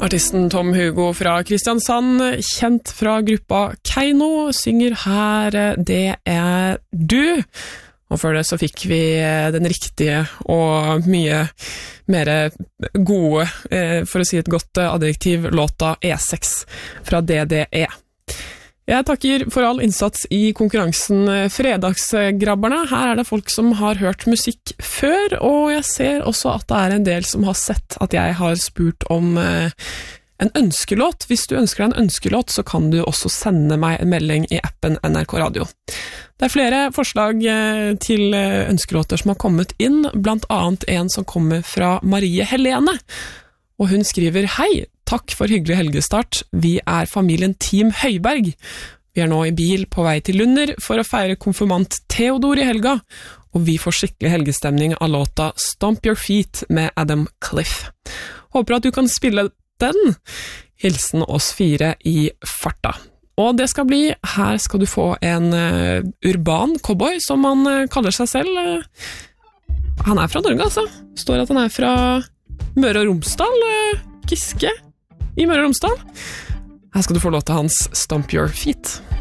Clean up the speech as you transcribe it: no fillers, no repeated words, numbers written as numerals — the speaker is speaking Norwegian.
Artisten Tom Hugo fra Kristiansand, kjent fra gruppa Keiino, synger her Det er du. Og før det så fikk vi den riktige og mye mer gode, for å si et godt adjektiv, låta E6 fra DDE. Jeg takker for all innsats i konkurransen Fredagsgrabberne. Her det folk som har hørt musikk før, og jeg ser også at det en del som har sett at jeg har spurt om en ønskelåt. Hvis du ønsker deg en ønskelåt, så kan du også sende meg en melding i appen NRK Radio. Det flere forslag til ønskelåter som har kommet inn, blant annet en som kommer fra Marie Helene. Og hun skriver: Hei, takk for hyggelig helgestart. Vi familien Team Høyberg. Vi nå i bil på vei til Lunder for å feire konfirmant Theodor i helga, og vi får skikkelig helgestemning av låta Stomp Your Feet med Adam Cliff. Håper at du kan spille den. Hilsen oss 4 i farta. Og det skal bli, her skal du få en urban cowboy, som han kaller seg selv. Han fra Norge, altså. Står at han fra Møre og Romsdal, Giske i Møre og Romsdal. Her skal du få låta hans Stomp Your Feet.